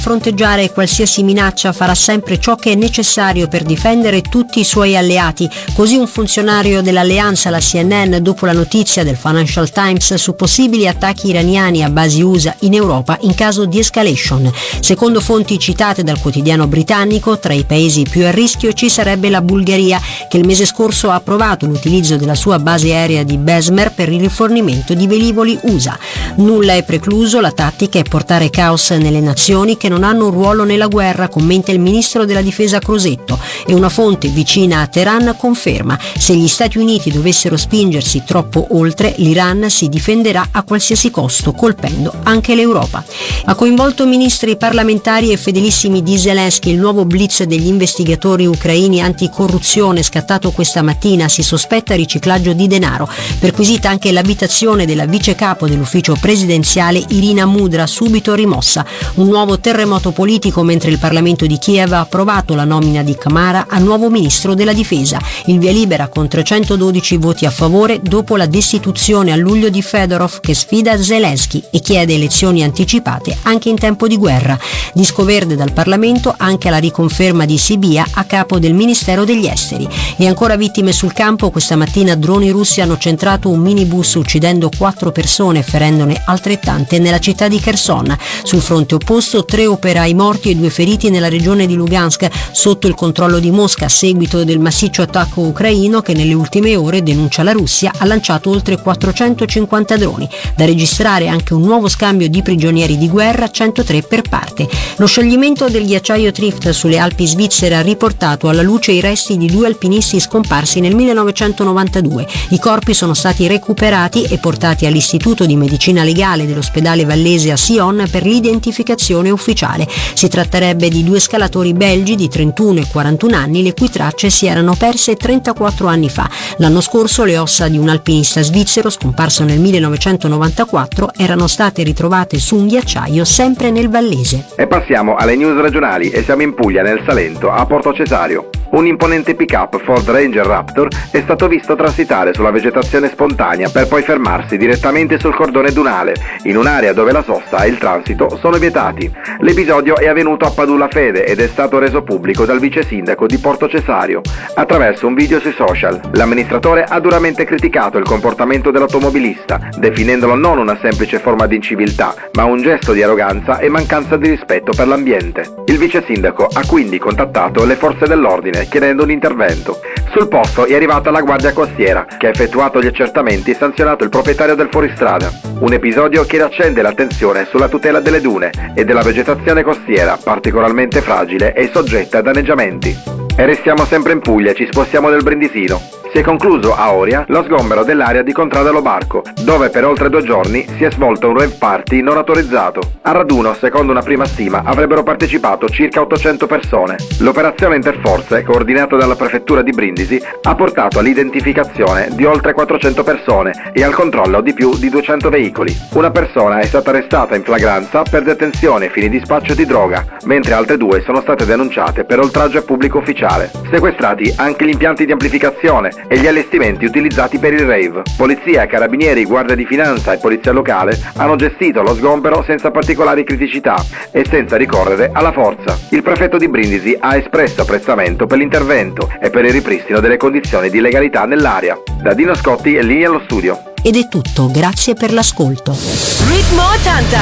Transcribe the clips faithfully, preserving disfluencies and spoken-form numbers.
fronteggiare qualsiasi minaccia farà sempre ciò che è necessario per difendere tutti i suoi alleati. Così un funzionario dell'alleanza alla C N N dopo la notizia del Financial Times su possibili attacchi iraniani a basi U S A in Europa in caso di escalation. Secondo fonti citate dal quotidiano britannico, tra i paesi più a rischio ci sarebbe la Bulgaria, che il mese scorso ha approvato l'utilizzo della sua base aerea di Besmer per il rifornimento di velivoli U S A. Nulla è precluso, la tattica è portare caos nelle nazioni che non hanno un ruolo nella guerra, commenta il ministro della difesa Crosetto, e una fonte vicina a Teheran conferma: se gli Stati Uniti dovessero spingersi troppo oltre, l'Iran si difenderà a qualsiasi costo, colpendo anche l'Europa. Ha coinvolto ministri, parlamentari e fedelissimi di Zelensky. Il nuovo blitz degli investigatori ucraini anticorruzione scattato questa mattina si sospetta riciclaggio di denaro. Perquisita anche l'abitazione della vice capo dell'ufficio presidenziale Irina Mudra, subito rimossa. Un nuovo terremoto politico mentre il Parlamento di Kiev ha approvato la nomina di Kamara a nuovo ministro della difesa. Il via libera con trecentododici voti a favore dopo la destituzione a luglio di Fedorov, che sfida Zelensky e chiede elezioni anticipate anche in tempo di guerra. Disco verde dal Parlamento anche alla riconferma di Sibia a capo del Ministero degli Esteri. E ancora vittime sul campo. Questa mattina droni russi hanno centrato un minibus uccidendo quattro persone e ferendone altrettante nella città di Kherson. Sul fronte opposto tre operai morti e due feriti nella regione di Lugansk, sotto il controllo di Mosca a seguito del massiccio attacco ucraino che nelle ultime ore, denuncia la Russia, ha lanciato oltre quattrocentocinquanta droni. Da registrare anche un nuovo scambio di prigionieri di guerra, centotré per parte. Lo scioglimento del ghiacciaio Trift sulle Alpi svizzere ha riportato alla luce i resti di due alpinisti scomparsi nel millenovecentonovantadue. I corpi sono stati recuperati e portati all'Istituto di Medicina Legale dell'ospedale vallese a Sion per l'identificazione ufficiale. Si tratterebbe di due scalatori belgi di trentuno e quarantuno anni, le cui tracce si erano perse trentaquattro anni fa. L'anno scorso le ossa di un alpinista svizzero scomparso nel millenovecentonovantaquattro erano state ritrovate su un ghiacciaio sempre nel vallese. E passiamo alle news regionali e siamo in Puglia, nel Salento, a Porto Cesario. Un imponente pick-up Ford Ranger Raptor è stato visto transitare sulla vegetazione spontanea per poi fermarsi direttamente sul cordone dunale, in un'area dove la sosta e il transito sono vietati. L'episodio è avvenuto a Padula Fede ed è stato reso pubblico dal vice sindaco di Porto Cesario attraverso un video sui social. L'amministratore ha duramente criticato il comportamento dell'automobilista, definendolo non una semplice forma di inciviltà, ma un gesto di arroganza e mancanza di rispetto per l'ambiente. Il vice sindaco ha quindi contattato le forze dell'ordine chiedendo un intervento. Sul posto è arrivata la Guardia Costiera, che ha effettuato gli accertamenti e sanzionato il proprietario del fuoristrada. Un episodio che riaccende l'attenzione sulla tutela delle dune e della vegetazione costiera, particolarmente fragile e soggetta a danneggiamenti. E restiamo sempre in Puglia, ci spostiamo nel Brindisino. Si è concluso a Oria lo sgombero dell'area di Contrada Lo Barco, dove per oltre due giorni si è svolto un rave party non autorizzato. Al raduno, secondo una prima stima, avrebbero partecipato circa ottocento persone. L'operazione interforze, coordinata dalla prefettura di Brindisi, ha portato all'identificazione di oltre quattrocento persone e al controllo di più di duecento veicoli. Una persona è stata arrestata in flagranza per detenzione ai fini di spaccio di droga, mentre altre due sono state denunciate per oltraggio a pubblico ufficiale. Sequestrati anche gli impianti di amplificazione e gli allestimenti utilizzati per il rave. Polizia, carabinieri, guardia di finanza e polizia locale hanno gestito lo sgombero senza particolari criticità e senza ricorrere alla forza. Il prefetto di Brindisi ha espresso apprezzamento per l'intervento e per il ripristino delle condizioni di legalità nell'area. Da Dino Scotti è linea allo studio. Ed è tutto, grazie per l'ascolto. Ritmo ottanta,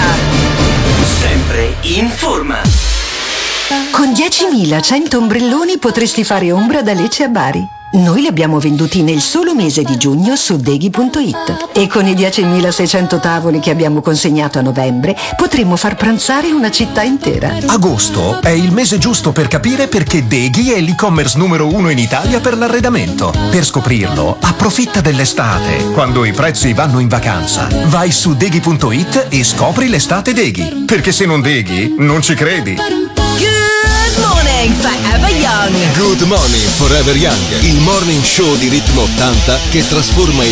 sempre in forma. Con diecimilacento ombrelloni potresti fare ombra da Lecce a Bari. Noi li abbiamo venduti nel solo mese di giugno su Deghi punto it e con i diecimilaseicento tavoli che abbiamo consegnato a novembre potremmo far pranzare una città intera. Agosto è il mese giusto per capire perché Deghi è l'e-commerce numero uno in Italia per l'arredamento. Per scoprirlo, approfitta dell'estate, quando i prezzi vanno in vacanza. Vai su Deghi punto it e scopri l'estate Deghi, perché se non Deghi, non ci credi. Good morning, Forever Young. Good morning, Forever Young. Il morning show di Ritmo ottanta che trasforma il